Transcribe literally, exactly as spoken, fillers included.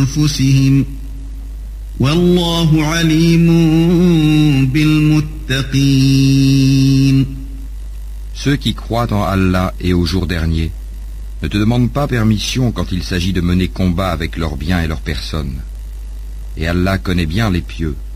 أنفسهم والله عليم بالمتقين. Ceux qui croient en Allah et au jour dernier ne te demandent pas permission quand il s'agit de mener combat avec leurs biens et leurs personnes. Et Allah connaît bien les pieux.